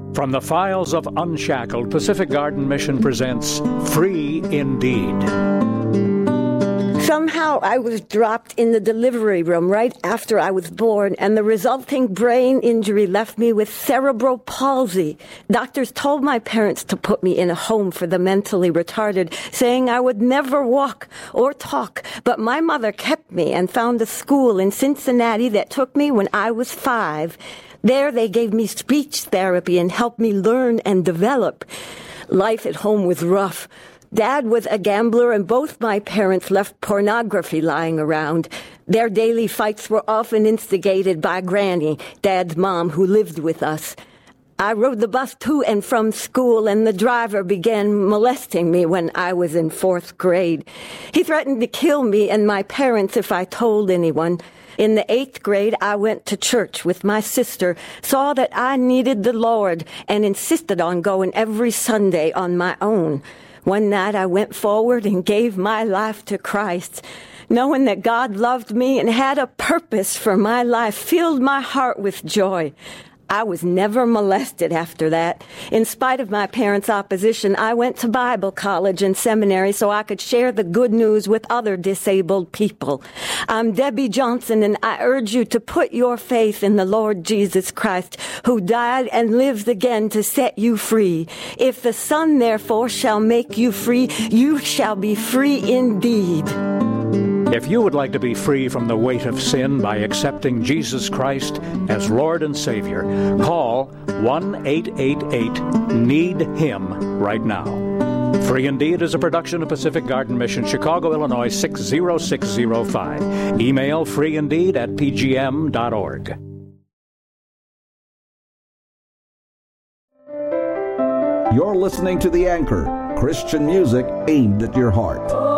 From the files of Unshackled, Pacific Garden Mission presents Free Indeed. Somehow I was dropped in the delivery room right after I was born, and the resulting brain injury left me with cerebral palsy. Doctors told my parents to put me in a home for the mentally retarded, saying I would never walk or talk. But my mother kept me and found a school in Cincinnati that took me when I was 5. There they gave me speech therapy and helped me learn and develop. Life at home was rough. Dad was a gambler, and both my parents left pornography lying around. Their daily fights were often instigated by Granny, Dad's mom, who lived with us. I rode the bus to and from school, and the driver began molesting me when I was in 4th grade. He threatened to kill me and my parents if I told anyone. In the 8th grade, I went to church with my sister, saw that I needed the Lord, and insisted on going every Sunday on my own. One night I went forward and gave my life to Christ. Knowing that God loved me and had a purpose for my life filled my heart with joy. I was never molested after that. In spite of my parents' opposition, I went to Bible college and seminary so I could share the good news with other disabled people. I'm Debbie Johnson, and I urge you to put your faith in the Lord Jesus Christ, who died and lives again to set you free. If the Son, therefore, shall make you free, you shall be free indeed. If you would like to be free from the weight of sin by accepting Jesus Christ as Lord and Savior, call 1-888-NEED-HIM right now. Free Indeed is a production of Pacific Garden Mission, Chicago, Illinois 60605. Email freeindeed@pgm.org. You're listening to The Anchor, Christian music aimed at your heart.